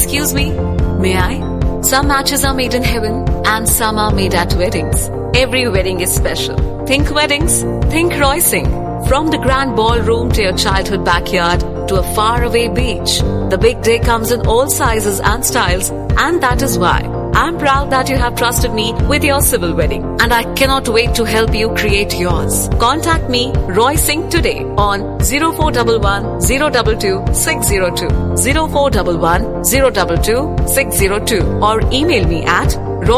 Excuse me, may I? Some matches are made in heaven and some are made at weddings. Every wedding is special. Think weddings, think Roysing. From the grand ballroom to your childhood backyard to a faraway beach, the big day comes in all sizes and styles, and that is why I'm proud that you have trusted me with your civil wedding, and I cannot wait to help you create yours. Contact me, Roysing, today on 0411 022 602, 0411 022 602, or email me at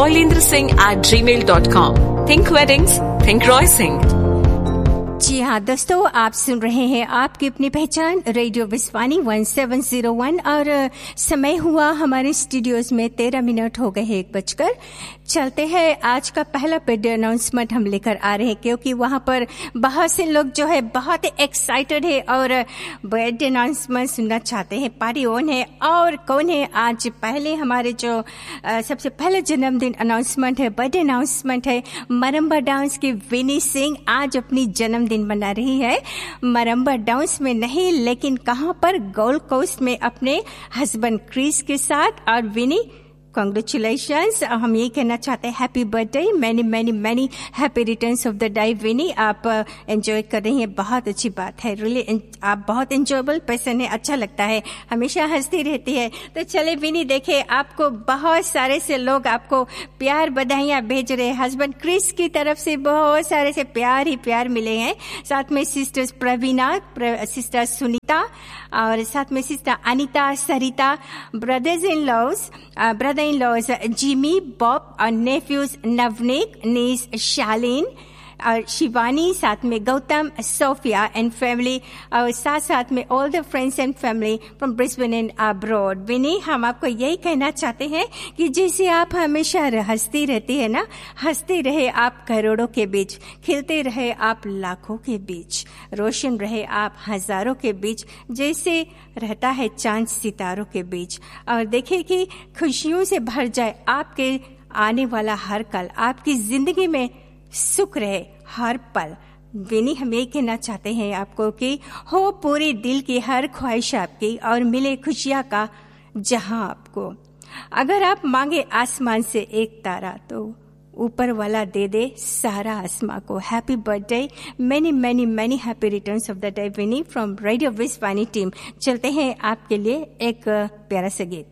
roylendrasingh@gmail.com. Think weddings, think Roysing. जी हाँ दोस्तों, आप सुन रहे हैं आपकी अपनी पहचान radio विस्वानी 1701 और समय हुआ हमारे स्टूडियोज में 13 मिनट हो गए हैं 1 चलते हैं। आज का पहला बर्थडे अनाउंसमेंट हम लेकर आ रहे हैं क्योंकि वहां पर बहुत से लोग जो है बहुत एक्साइटेड है और बर्थडे अनाउंसमेंट सुनना चाहते हैं। पार्टी ऑन है। और कौन है आज पहले हमारे जो सबसे पहले जन्मदिन अनाउंसमेंट है, बर्थडे अनाउंसमेंट है मरम्बा डाउन्स की विनी सिंह आज अपनी जन्मदिन मना रही है। मरम्बा डाउन्स में नहीं लेकिन कहां पर, गोल्ड कोस्ट में अपने हस्बैंड क्रिस के साथ। और विनी कॉन्ग्रेचुलेशंस, हम ये कहना चाहते हैं happy birthday, many many many happy returns of the day. विनी आप एंजॉय कर रही हैं, बहुत अच्छी बात है। रियली आप बहुत एंजॉयबल पर्सन है, अच्छा लगता है, हमेशा हंसती रहती है। तो चले विनी, देखे आपको बहुत सारे से लोग आपको प्यार बधाइयां भेज रहे हैं। हस्बैंड क्रिस की तरफ से बहुत सारे से प्यार ही प्यार मिले हैं। साथ में सिस्टर्स प्रवीणा, सिस्टर सुनीता और साथ में sister Anita, Sarita, brothers in laws Jimmy, Bob और नेफ्यूज नवनीत, नीस शालीन और शिवानी, साथ में गौतम, सोफिया एंड फैमिली और साथ में all the friends and family from Brisbane and abroad. विनी, हम आपको यही कहना चाहते हैं कि जैसे आप हमेशा हंसती रहती है ना, हंसते रहे आप करोड़ों के बीच, खिलते रहे आप लाखों के बीच, रोशन रहे आप हजारों के बीच, जैसे रहता है चांद सितारों के बीच। और देखिए कि खुशियों से भर जाए आपके आने वाला हर कल, आपकी जिंदगी में सुख रहे हर पल। विनी, हम ये कहना चाहते हैं आपको कि हो पूरे दिल की हर ख्वाहिश आपकी और मिले खुशियां का जहां आपको। अगर आप मांगे आसमान से एक तारा तो ऊपर वाला दे दे सारा आसमां को। Happy birthday, many many many happy returns of the day Winnie from radio विस्वानी team. चलते हैं आपके लिए एक प्यारा सा गीत।